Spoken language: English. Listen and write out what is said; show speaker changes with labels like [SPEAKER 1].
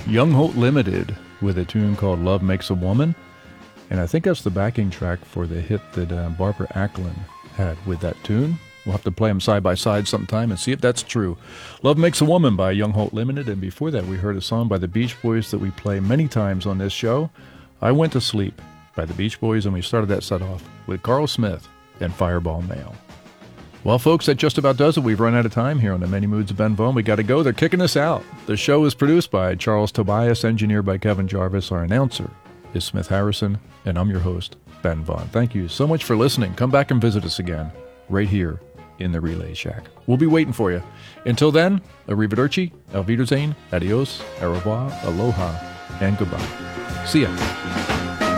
[SPEAKER 1] Young Holt Limited with a tune called Love Makes a Woman. And I think that's the backing track for the hit that Barbara Acklin had with that tune. We'll have to play them side by side sometime and see if that's true. Love Makes a Woman by Young Holt Limited. And before that, we heard a song by the Beach Boys that we play many times on this show, I Went to Sleep by the Beach Boys. And we started that set off with Carl Smith and Fireball Mail. Well, folks, that just about does it. We've run out of time here on the Many Moods of Ben Vaughn. We got to go. They're kicking us out. The show is produced by Charles Tobias, engineered by Kevin Jarvis. Our announcer is Smith Harrison, and I'm your host, Ben Vaughn. Thank you so much for listening. Come back and visit us again, right here in the Relay Shack. We'll be waiting for you. Until then, arrivederci, auf Wiedersehen, adios, au revoir, aloha, and goodbye. See ya.